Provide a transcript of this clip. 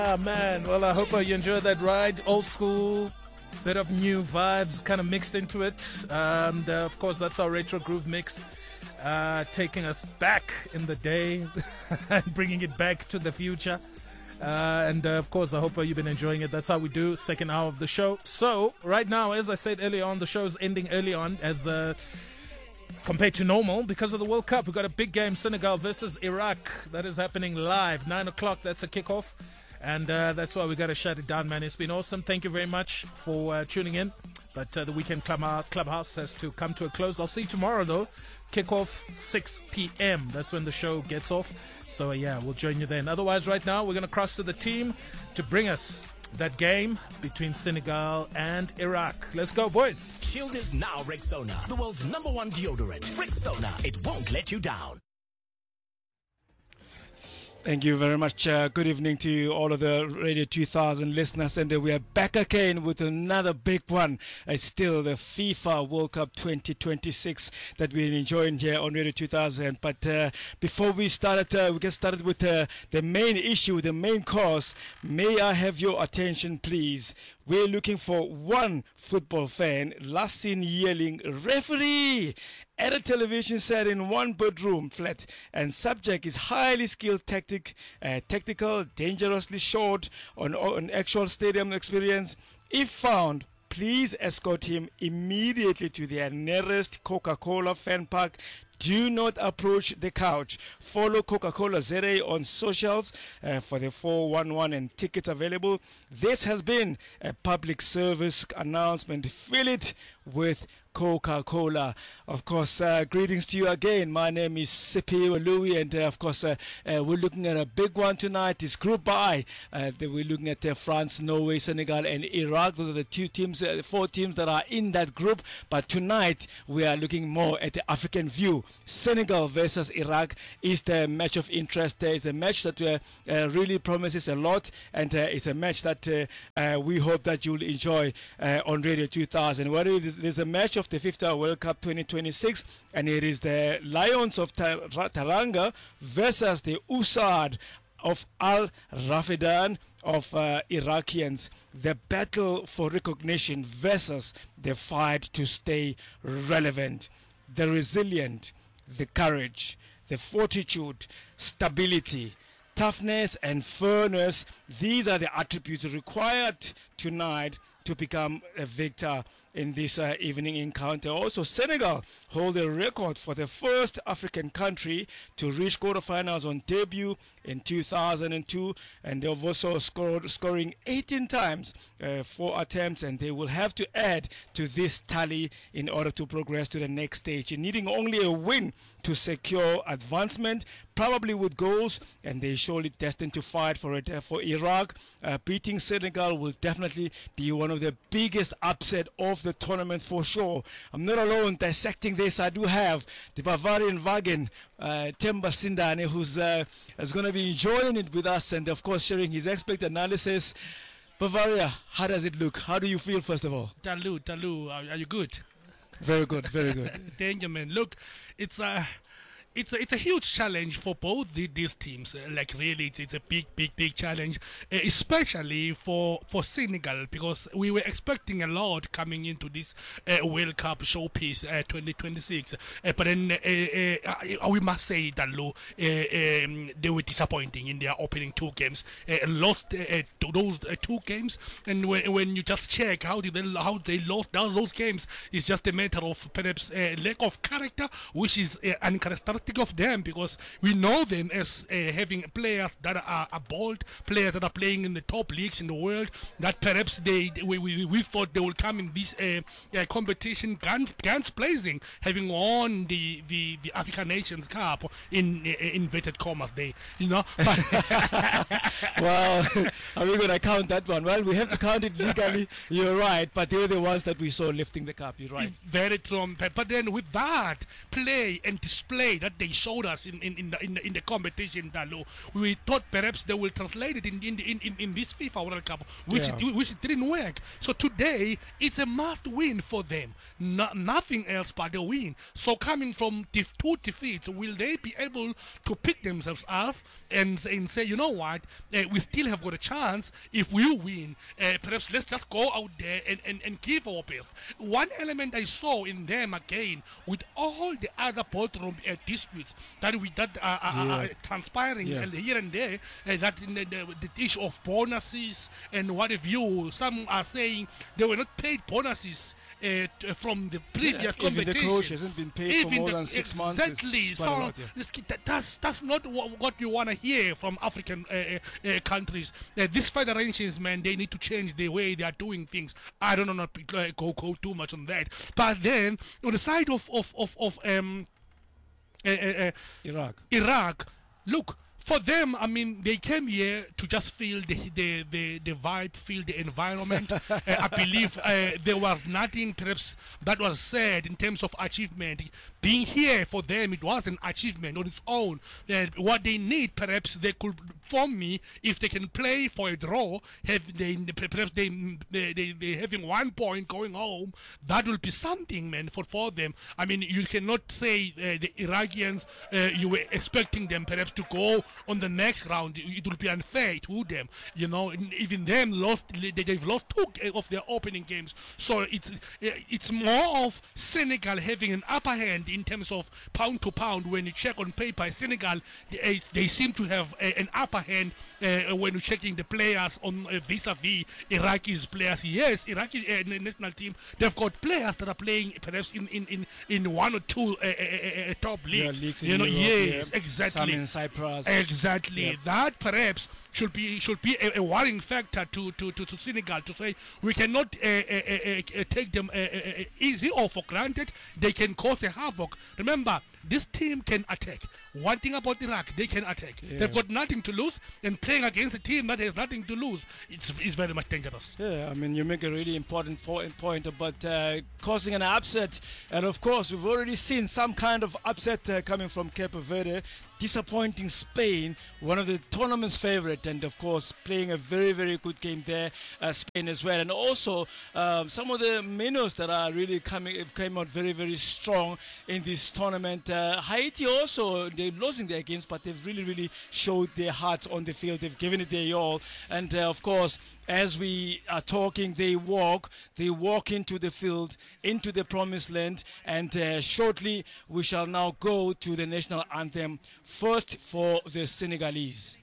Ah, man. Well, I hope you enjoyed that ride. Old school, bit of new vibes kind of mixed into it. And of course, that's our retro groove mix, taking us back in the day and bringing it back to the future. And of course, I hope you've been enjoying it. That's how we do second hour of the show. So right now, as I said earlier on, the show's ending early on as compared to normal because of the World Cup. We've got a big game, Senegal versus Iraq. That is happening live, 9 o'clock. That's a kickoff. And that's why we got to shut it down, man. It's been awesome. Thank you very much for tuning in. But the weekend clubhouse has to come to a close. I'll see you tomorrow, though. Kickoff 6 p.m. That's when the show gets off. So, yeah, we'll join you then. Otherwise, right now, we're going to cross to the team to bring us that game between Senegal and Iraq. Let's go, boys. Shield is now Rexona, the world's #1 deodorant. Rexona, it won't let you down. Thank you very much. Good evening to all of the Radio 2000 listeners. And we are back again with another big one. It's still the FIFA World Cup 2026 that we're enjoying here on Radio 2000. But before we get started with the main issue, the main cause, may I have your attention, please? We're looking for one football fan last seen yelling, "Referee!" at a television set in one bedroom flat, and subject is highly skilled tactical, dangerously short on actual stadium experience. If found, please escort him immediately to their nearest Coca-Cola fan park. Do not approach the couch. Follow Coca-Cola ZA on socials for the 411 and tickets available. This has been a public service announcement. Fill it with Coca-Cola. Of course, greetings to you again. My name is Sipi Louis, and of course, we're looking at a big one tonight. It's Group I. We're looking at France, Norway, Senegal, and Iraq. Those are the two teams, 4 teams that are in that group. But tonight, we are looking more at the African view. Senegal versus Iraq is the match of interest. It's a match that really promises a lot, and it's a match that we hope that you'll enjoy on Radio 2000. Well, it is a match of the FIFA World Cup 2026, and it is the Lions of Taranga versus the Usad of Al Rafidan of Iraqians. The battle for recognition versus the fight to stay relevant. The resilient, the courage, the fortitude, stability, toughness, and fairness. These are the attributes required tonight to become a victor in this evening encounter. Also, Senegal hold a record for the first African country to reach quarterfinals on debut in 2002, and they've also scoring 18 times, 4 attempts, and they will have to add to this tally in order to progress to the next stage, needing only a win to secure advancement, probably with goals, and they're surely destined to fight for it. For Iraq, beating Senegal will definitely be one of the biggest upset of the tournament for sure. I'm not alone dissecting this. I do have the Bavarian wagon, Temba Sindane, who's is going to be enjoying it with us, and of course sharing his expert analysis. Bavaria, how does it look? How do you feel, first of all? Talu, are you good? Very good, very good. Thank you, man. Look, it's a huge challenge for both these teams. Like really, it's a big challenge, especially for Senegal, because we were expecting a lot coming into this World Cup showpiece 2026. But then we must say that they were disappointing in their opening 2 games. Lost those 2 games, and when you just check how they lost those games, it's just a matter of perhaps lack of character, which is uncharacteristic of them, because we know them as having players that are bold, players that are playing in the top leagues in the world, that perhaps we thought they will come in this competition guns blazing, having won the African Nations Cup in inverted commas well, are we going to count that one? Well, we have to count it legally. You're right, but they were the ones that we saw lifting the cup. You're right. Very true. But then with that play and display that they showed us in the competition, Dalu, we thought perhaps they will translate it in this FIFA World Cup, which it didn't work. So today it's a must win for them. Nothing else but a win. So coming from 2 defeats, will they be able to pick themselves up and say, you know what, we still have got a chance if we win. Perhaps let's just go out there and give our best. One element I saw in them again, with all the other ballroom disputes that are transpiring here and there, that in the issue of bonuses and what have you. Some are saying they were not paid bonuses from the previous competition. Even the coach hasn't been paid for more than 6 months. Exactly. So that's not what you want to hear from African countries. These federations, man, they need to change the way they are doing things. I don't know, not go too much on that. But then on the side of Iraq, look. For them, I mean, they came here to just feel the vibe, feel the environment. I believe there was nothing perhaps that was said in terms of achievement. Being here for them, it was an achievement on its own. What they need, perhaps they could, for me, if they can play for a draw, perhaps they having 1 point going home, that will be something, man, for them. I mean, you cannot say the Iraqis, you were expecting them perhaps to go on the next round. It will be unfair to them, you know. Even them they've lost 2 of their opening games, so it's more of Senegal having an upper hand in terms of pound to pound. When you check on paper, Senegal they seem to have an upper hand when you're checking the players on vis-a-vis Iraqis players. Yes, Iraqi national team, they've got players that are playing perhaps in 1 or 2 top leagues. You know, yes, exactly. Some in Cyprus. Exactly. Yep. That perhaps should be a worrying factor to Senegal, to say we cannot take them easy or for granted. They can cause a havoc. Remember, this team can attack. One thing about Iraq, they can attack. Yeah. They've got nothing to lose, and playing against a team that has nothing to lose, it's very much dangerous. Yeah, I mean, you make a really important point about causing an upset. And of course, we've already seen some kind of upset coming from Cape Verde. Disappointing Spain, one of the tournament's favorite, and of course playing a very, very good game there, Spain as well. And also some of the minnows that are really came out very, very strong in this tournament. Haiti also, they're losing their games, but they've really, really showed their hearts on the field. They've given it their all. And of course, as we are talking, they walk into the field, into the promised land, and shortly we shall now go to the national anthem, first for the Senegalese.